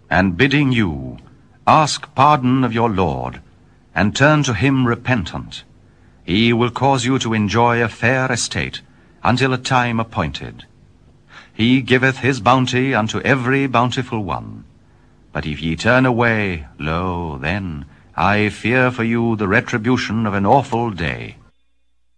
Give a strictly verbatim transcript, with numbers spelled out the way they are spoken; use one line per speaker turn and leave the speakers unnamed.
and bidding you, ask pardon of your Lord, and turn to him repentant, he will cause you to enjoy a fair estate until a time appointed. He giveth his bounty unto every bountiful one. But if ye turn away, lo, then I fear for you the retribution of an awful day.